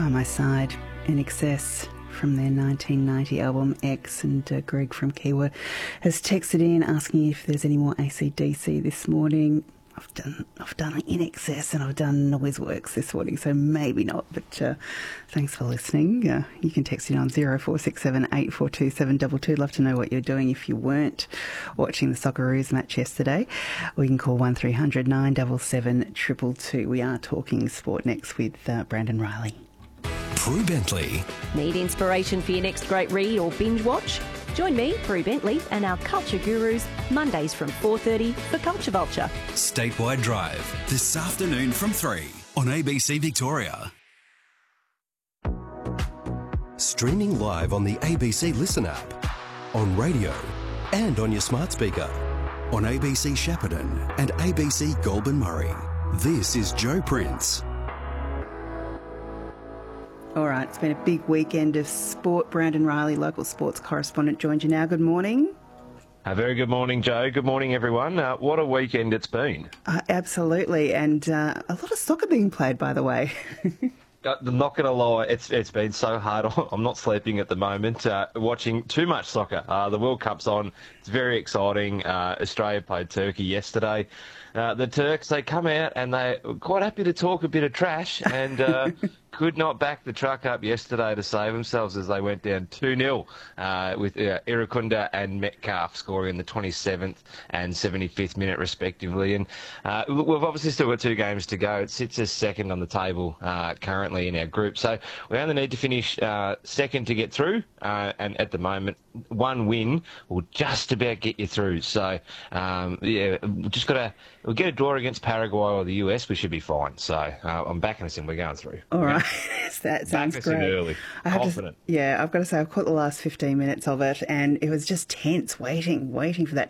By My Side, In Excess, from their 1990 album X. And Greg from Kiwa has texted in asking if there's any more AC/DC this morning. I've done In Excess and I've done Noise Works this morning, so maybe not, but thanks for listening. You can text in on 0467 842 722. Love to know what you're doing if you weren't watching the Socceroos match yesterday. Or you can call 1300 977 222. We are talking sport next with Brandon Riley. Prue Bentley. Need inspiration for your next great read or binge watch? Join me, Prue Bentley, and our culture gurus Mondays from 4:30 for Culture Vulture. Statewide Drive, this afternoon from 3 on ABC Victoria. Streaming live on the ABC Listen app, on radio and on your smart speaker, on ABC Shepparton and ABC Goulburn Murray. This is Joe Prince. All right, it's been a big weekend of sport. Brandon Riley, local sports correspondent, joins you now. Good morning. A very good morning, Joe. Good morning, everyone. What a weekend it's been. Absolutely, and a lot of soccer being played, by the way. I'm not going to lie, it's been so hard. I'm not sleeping at the moment, watching too much soccer. The World Cup's on. It's very exciting. Australia played Turkey yesterday. The Turks, they come out and they're quite happy to talk a bit of trash and could not back the truck up yesterday to save themselves as they went down 2-0 with Irukunda and Metcalf scoring in the 27th and 75th minute respectively. And we've obviously still got 2 games to go. It sits us second on the table currently in our group. So we only need to finish second to get through. And at the moment, 1 win will just about get you through. So, we'll get a draw against Paraguay or the US, we should be fine. So I'm backing us in. We're going through. All right. That sounds great. Early. Confident. I've got to say, I've caught the last 15 minutes of it, and it was just tense, waiting for that